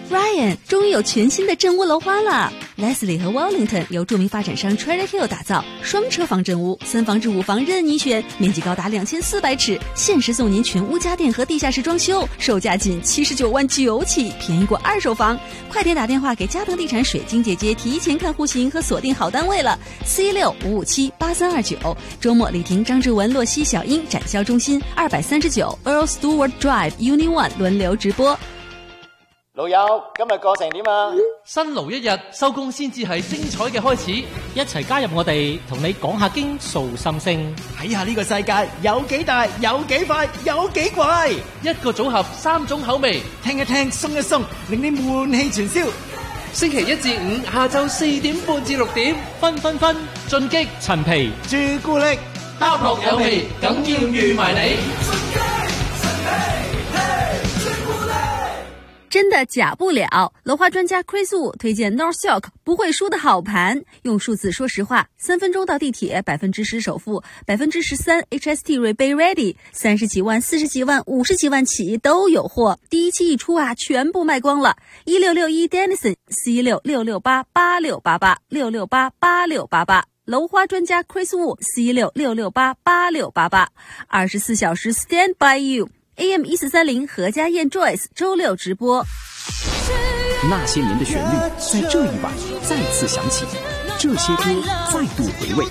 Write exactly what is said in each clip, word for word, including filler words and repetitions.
Ryan 终于有全新的镇屋楼花了。Leslie 和 Wellington 由著名发展商 Trader Hill 打造，双车房镇屋，三房至五房任你选，面积高达两千四百尺，限时送您全屋家电和地下室装修，售价仅七十九万九起，便宜过二手房。快点打电话给嘉腾地产水晶姐姐，提前看户型和锁定好单位了。四一六五五七八三二九，周末礼亭张志文、洛西、小英展销中心二百三十九 Earl Stewart Drive Uni One 輪流直播。 老友，今日過成點啊？ 辛勞一日，收工先至係精彩嘅開始。一齊加入我哋，同你講下經，訴心聲。 睇下呢個世界有幾大，有幾快，有幾怪。 一個組合，三種口味， 聽一聽，鬆一鬆，令你悶氣全消。 星期一至五下晝四點半至六點，分分分進擊陳皮朱古力， 搭落有味，梗要預埋你。 真的假不了，楼花专家 Chris Wu 推荐 North York 不会输的好盘。用数字说实话，三分钟到地铁，百分之十首付，百分之十三 H S T rebate ready， 三十几万、四十几万、五十几万起都有货。第一期一出啊，全部卖光了。一六六一 Denison 四一六六六八八六八八六六八八六八八。楼花专家 Chris Wu 四一六六六八八六八八，二十四小时 Stand by you。A M 一四三零何家燕 Joyce 周六直播。 那些年的旋律在这一晚再次响起，这些歌再度回味。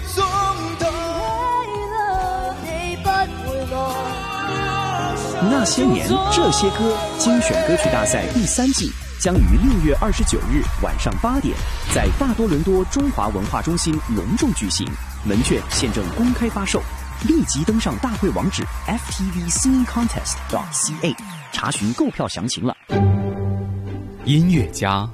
那些年这些歌精选歌曲大赛第三季将于六月二十九日晚上八点在大多伦多中华文化中心隆重举行，门券现正公开发售。立即登上大会网址 F T V Singing Contest dot C A 查询购票详情了。 音乐家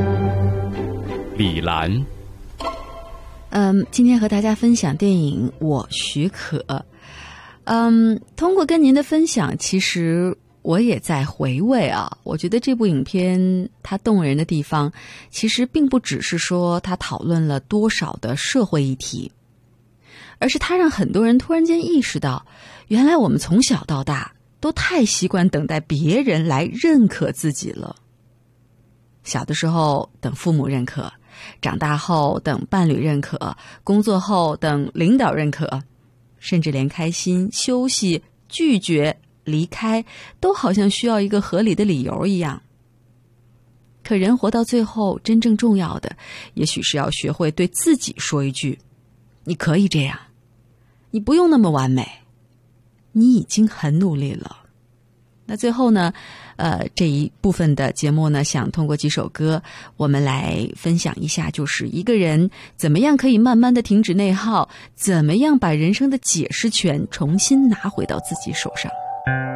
李兰， 嗯，今天和大家分享电影《我许可》。嗯，通过跟您的分享，其实我也在回味啊。我觉得这部影片它动人的地方，其实并不只是说它讨论了多少的社会议题，而是它让很多人突然间意识到，原来我们从小到大都太习惯等待别人来认可自己了。小的时候等父母认可，长大后等伴侣认可，工作后等领导认可，甚至连开心、休息、拒绝、离开都好像需要一个合理的理由一样。可人活到最后，真正重要的也许是要学会对自己说一句，你可以这样，你不用那么完美，你已经很努力了。那最后呢，呃，这一部分的节目呢，想通过几首歌，我们来分享一下，就是一个人怎么样可以慢慢的停止内耗，怎么样把人生的解释权重新拿回到自己手上。